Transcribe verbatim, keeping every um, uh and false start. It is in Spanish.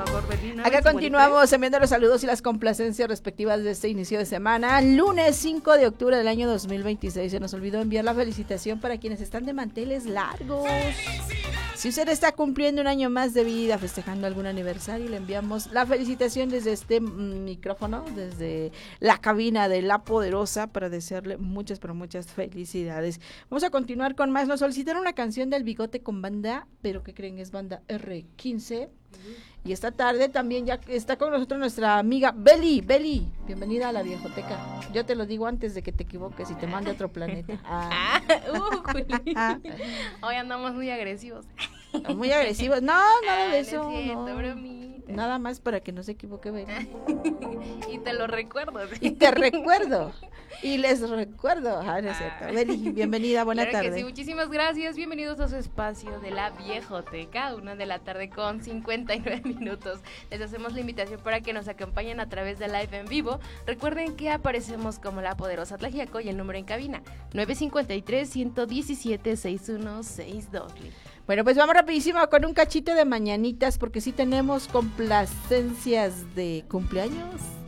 favor, Belinda. Acá continuamos enviando los saludos y las complacencias respectivas de este inicio de semana. Lunes cinco de octubre del año dos mil veintiséis. Se nos olvidó enviar la felicitación para quienes están de manteles largos. Si usted está cumpliendo un año más de vida, festejando algún aniversario, le enviamos la felicitación desde este mm, micrófono, desde la cabina de La Poderosa, para desearle muchas, pero muchas felicidades. Vamos a continuar con más. Nos solicitaron una canción del Bigote con banda, pero ¿qué creen? Es banda erre quince. Y esta tarde también ya está con nosotros nuestra amiga Beli. Beli, bienvenida a la Viejoteca. Yo te lo digo antes de que te equivoques y te mande a otro planeta. Ah. uh, Juli. Hoy andamos muy agresivos. Muy agresivos. No, nada de eso. No es cierto, no. bromita. Nada más para que no se equivoque Beli. Y te lo recuerdo. ¿Sí? Y te recuerdo. Y les recuerdo. Ah, no es cierto. Beli, bienvenida, buena claro tarde. Que sí, muchísimas gracias. Bienvenidos a su espacio de La Viejoteca, una de la tarde con cincuenta y nueve minutos. Les hacemos la invitación para que nos acompañen a través de live en vivo. Recuerden que aparecemos como La Poderosa Tlaxiaco y el número en cabina nueve cinco tres, uno uno siete, seis uno seis dos. Bueno, pues vamos rapidísimo con un cachito de mañanitas porque sí tenemos complacencias de cumpleaños.